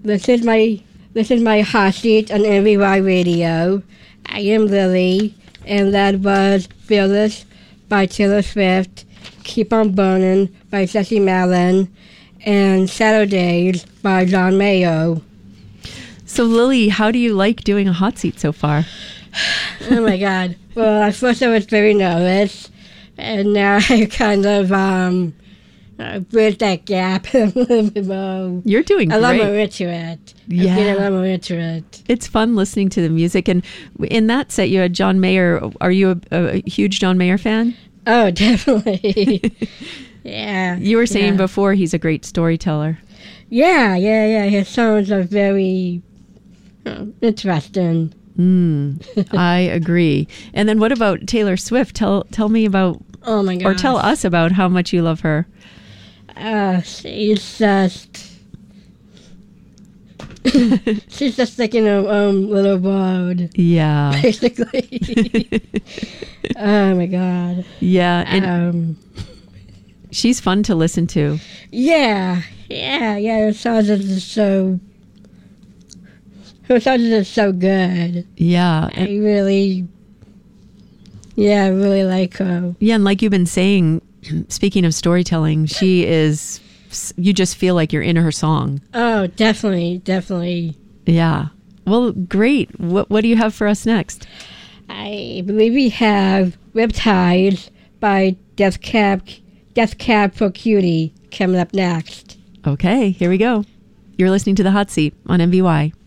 this is my hot seat on MVY Radio. I am Lily, and that was Fearless by Taylor Swift, Keep on Burning by Ceci Malin, and Saturdays by John Mayer. So, Lily, how do you like doing a hot seat so far? Oh, my God. Well, at first I was very nervous, and now I kind of bridge that gap a little bit more. You're doing great. A lot more into it. Yeah. I'm getting a lot more into it. It's fun listening to the music. And in that set, you had John Mayer. Are you a huge John Mayer fan? Oh, definitely. Yeah. You were saying before he's a great storyteller. Yeah. His songs are very interesting. I agree. And then what about Taylor Swift? Tell me about, oh my God, or tell us about how much you love her. She's just like in a little world. Yeah. Basically. Oh my God. Yeah. And she's fun to listen to. Yeah. Her songs are just so. Her songs are just so good. Yeah. I really like her. Yeah, and like you've been saying, speaking of storytelling, she is, you just feel like you're in her song. Oh, definitely. Yeah. Well, great. What do you have for us next? I believe we have Riptides by Death Cab for Cutie coming up next. Okay, here we go. You're listening to The Hot Seat on MVY.